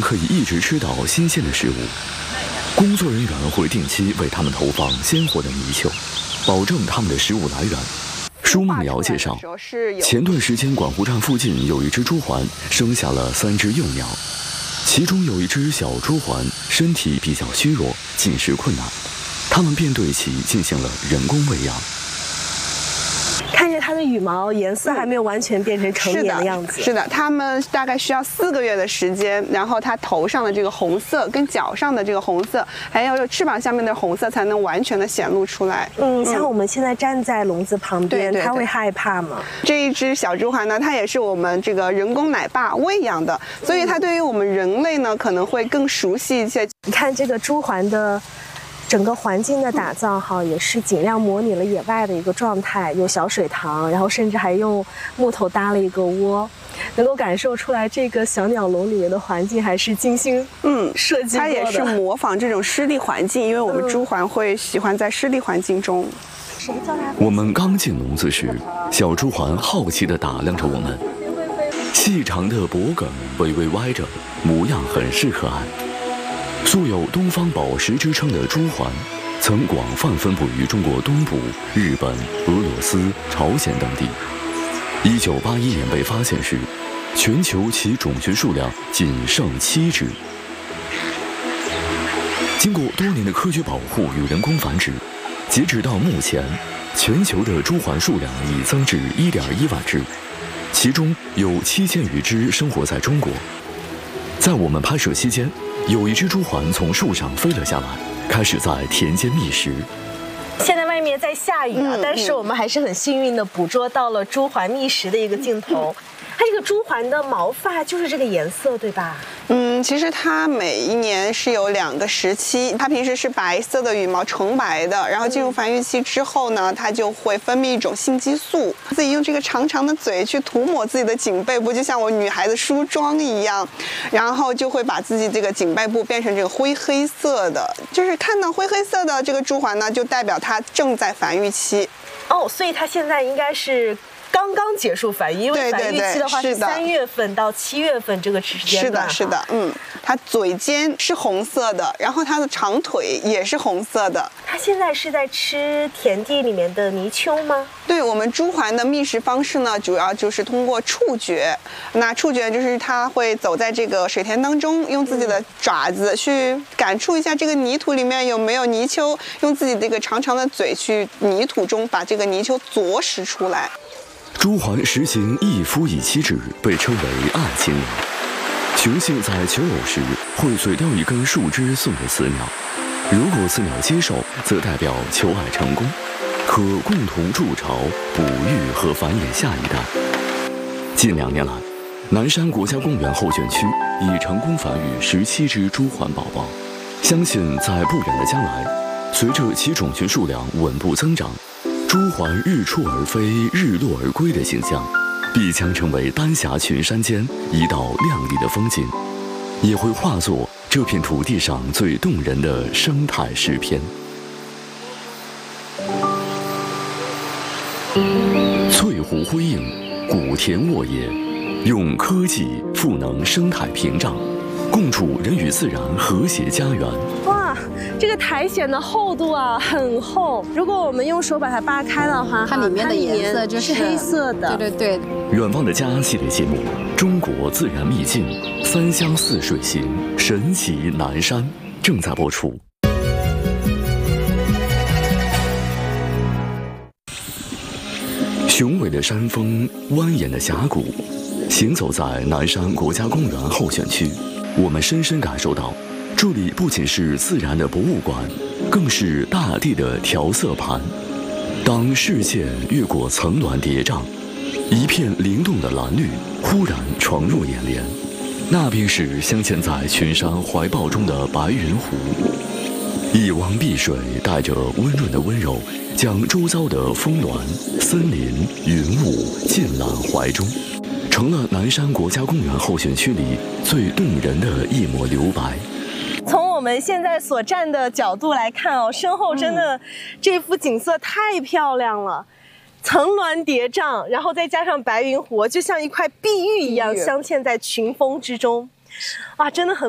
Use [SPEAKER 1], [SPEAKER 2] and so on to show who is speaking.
[SPEAKER 1] 可以一直吃到新鲜的食物。工作人员会定期为它们投放鲜活的泥鳅，保证它们的食物来源。舒梦瑶介绍，前段时间广湖站附近有一只朱鹮生下了3只幼鸟，其中有一只小朱鹮身体比较虚弱，进食困难，他们便对其进行了人工喂养。
[SPEAKER 2] 看着它的羽毛颜色还没有完全变成成年的样子。
[SPEAKER 3] 是的，它们大概需要4个月的时间，然后它头上的这个红色跟脚上的这个红色，还有翅膀下面的红色才能完全的显露出来。
[SPEAKER 2] 像我们现在站在笼子旁边，它会害怕吗？这
[SPEAKER 3] 一只小朱鹮呢，它也是我们这个人工奶爸喂养的，所以它对于我们人类呢可能会更熟悉一些。
[SPEAKER 2] 你看这个朱鹮的整个环境的打造也是尽量模拟了野外的一个状态，有小水塘，然后甚至还用木头搭了一个窝，能够感受出来这个小鸟笼里面的环境还是精心设计过的。
[SPEAKER 3] 它也是模仿这种湿地环境，因为我们朱鹮会喜欢在湿地环境中。
[SPEAKER 1] 我们刚进笼子时，小朱鹮好奇地打量着我们，细长的脖梗微微歪着，模样很是可爱。素有东方宝石之称的朱鹮，曾广泛分布于中国东部、日本、俄罗斯、朝鲜等地。1981年被发现时，全球其种群数量仅剩7只。经过多年的科学保护与人工繁殖，截止到目前，全球的朱鹮数量已增至1.1万只，其中有7000余只生活在中国。在我们拍摄期间，有一只朱鹮从树上飞了下来，开始在田间觅食。
[SPEAKER 2] 现在外面在下雨但是我们还是很幸运的捕捉到了朱鹮觅食的一个镜头。它这个朱鹮的毛发就是这个颜色，对吧？
[SPEAKER 3] 其实它每一年是有2个时期，它平时是白色的羽毛，纯白的，然后进入繁育期之后呢，它就会分泌一种性激素，自己用这个长长的嘴去涂抹自己的颈背部，就像我女孩子梳妆一样，然后就会把自己这个颈背部变成这个灰黑色的，就是看到灰黑色的这个朱鹮呢，就代表它正在繁育期。
[SPEAKER 2] 所以它现在应该是刚刚结束繁育，因为繁育期的话是3月份到7月份这个时间段。
[SPEAKER 3] 是的，它嘴尖是红色的，然后它的长腿也是红色的。
[SPEAKER 2] 它现在是在吃田地里面的泥鳅吗？
[SPEAKER 3] 对，我们朱鹮的觅食方式呢，主要就是通过触觉。那触觉就是它会走在这个水田当中，用自己的爪子去感触一下这个泥土里面有没有泥鳅，用自己这个长长的嘴去泥土中把这个泥鳅啄食出来。
[SPEAKER 1] 朱鹮实行一夫一妻制，被称为爱情鸟。雄性在求偶时会嘴叼一根树枝送给雌鸟，如果雌鸟接受，则代表求爱成功，可共同筑巢、哺育和繁衍下一代。近2年来，南山国家公园候选区已成功繁育17只朱鹮宝宝，相信在不远的将来，随着其种群数量稳步增长，朱鹮日出而飞、日落而归的形象，必将成为丹霞群山间一道亮丽的风景，也会化作这片土地上最动人的生态诗篇。翠湖辉映，古田沃野，用科技赋能生态屏障，共筑人与自然和谐家园。
[SPEAKER 2] 哇，这个苔藓的厚度很厚，如果我们用手把它扒开的话，
[SPEAKER 4] 它里面的颜色就是
[SPEAKER 2] 黑色的。
[SPEAKER 4] 对。
[SPEAKER 1] 远望的家系列节目《中国自然秘境，3湘4水行，神奇南山》正在播出。雄伟的山峰，蜿蜒的峡谷，行走在南山国家公园候选区，我们深深感受到，这里不仅是自然的博物馆，更是大地的调色盘。当视线越过层峦叠嶂，一片灵动的蓝绿忽然闯入眼帘，那便是镶嵌在群山怀抱中的白云湖。一汪碧水带着温润的温柔，将周遭的峰峦、森林、云雾尽揽怀中，成了南山国家公园候选区里最动人的一抹留白。
[SPEAKER 2] 从我们现在所站的角度来看身后真的这幅景色太漂亮了，层峦叠嶂，然后再加上白云湖，就像一块碧玉一样镶嵌在群峰之中，真的很